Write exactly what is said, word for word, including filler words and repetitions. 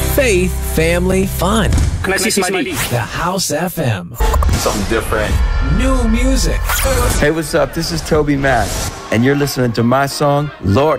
faith, family, fun. Can I see some I D? The House F M. Something different. New music. Hey, what's up? This is Toby Mac, and you're listening to my song, Lord